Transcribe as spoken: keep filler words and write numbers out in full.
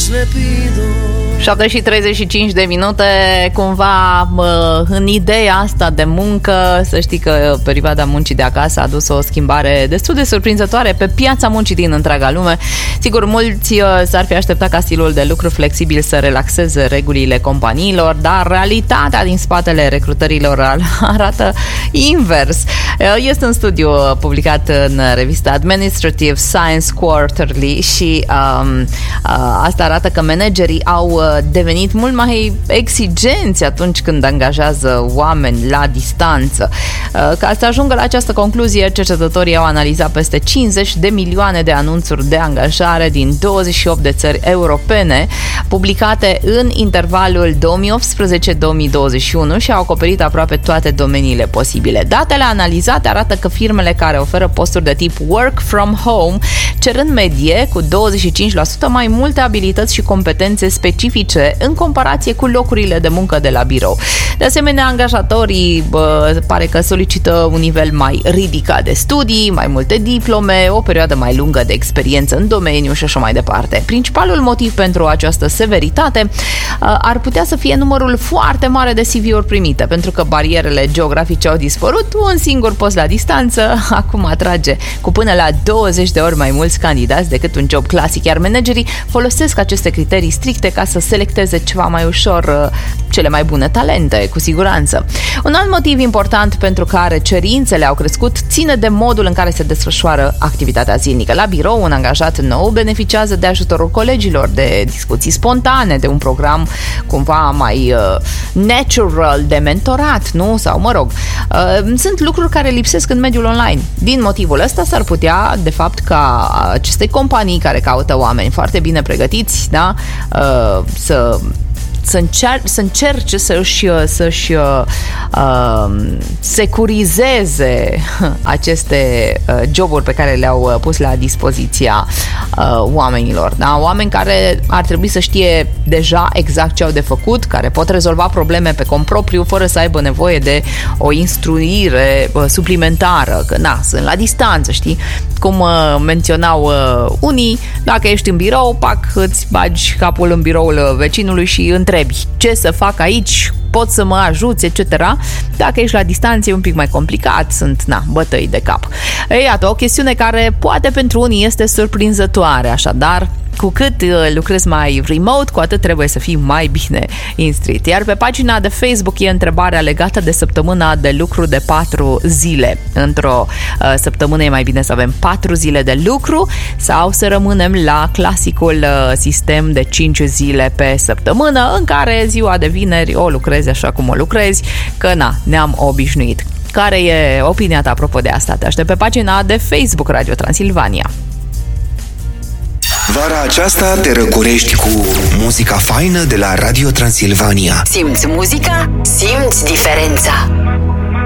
șapte și treizeci și cinci de minute, cumva în ideea asta de muncă, să știi că perioada muncii de acasă a adus o schimbare destul de surprinzătoare pe piața muncii din întreaga lume. Sigur, mulți s-ar fi așteptat ca stilul de lucru flexibil să relaxeze regulile companiilor, dar realitatea din spatele recrutărilor arată invers. Este un studiu publicat în revista Administrative Science Quarterly și um, asta arată că managerii au devenit mult mai exigenți atunci când angajează oameni la distanță. Ca să ajungă la această concluzie, cercetătorii au analizat peste cincizeci de milioane de anunțuri de angajare din douăzeci și opt de țări europene, publicate în intervalul două mii optsprezece - două mii douăzeci și unu și au acoperit aproape toate domeniile posibile. Datele analizate arată că firmele care oferă posturi de tip work from home cer în medie cu douăzeci și cinci la sută mai multe abilități și competențe specifice în comparație cu locurile de muncă de la birou. De asemenea, angajatorii bă, pare că solicită un nivel mai ridicat de studii, mai multe diplome, o perioadă mai lungă de experiență în domeniu și așa mai departe. Principalul motiv pentru această severitate ar putea să fie numărul foarte mare de C V-uri primite, pentru că barierele geografice au dispărut, un singur post la distanță acum atrage cu până la douăzeci de ori mai mulți candidați decât un job clasic, iar managerii folosesc aceste criterii stricte ca să selecteze ceva mai ușor cele mai bune talente, cu siguranță. Un alt motiv important pentru care cerințele au crescut ține de modul în care se desfășoară activitatea zilnică. La birou, un angajat nou beneficiază de ajutorul colegilor, de discuții spontane, de un program cumva mai uh, natural, de mentorat, nu? Sau, mă rog, uh, sunt lucruri care lipsesc în mediul online. Din motivul ăsta s-ar putea, de fapt, ca aceste companii care caută oameni foarte bine pregătiți, da, uh, să Să, încer- să încerce să-și, să-și uh, securizeze aceste uh, joburi pe care le-au pus la dispoziția uh, oamenilor. Da? Oameni care ar trebui să știe deja exact ce au de făcut, care pot rezolva probleme pe cont propriu fără să aibă nevoie de o instruire uh, suplimentară, că na, sunt la distanță, știi? Cum uh, menționau uh, unii, dacă ești în birou, pac, îți bagi capul în biroul vecinului și întrebi ce să fac aici, pot să mă ajuți, et cetera. Dacă ești la distanță e un pic mai complicat, sunt, na, bătăi de cap. Ei, iată, o chestiune care poate pentru unii este surprinzătoare, așadar, cu cât lucrezi mai remote, cu atât trebuie să fii mai bine instruit. Iar pe pagina de Facebook e întrebarea legată de săptămâna de lucru de patru zile. Într-o uh, săptămână e mai bine să avem patru zile de lucru sau să rămânem la clasicul uh, sistem de cinci zile pe săptămână, în care ziua de vineri o lucrezi așa cum o lucrezi, că na, ne-am obișnuit. Care e opinia ta apropo de asta? Te aștept pe pagina de Facebook Radio Transilvania. Vara aceasta te răcorești cu muzica faină de la Radio Transilvania. Simți muzica? Simți diferența.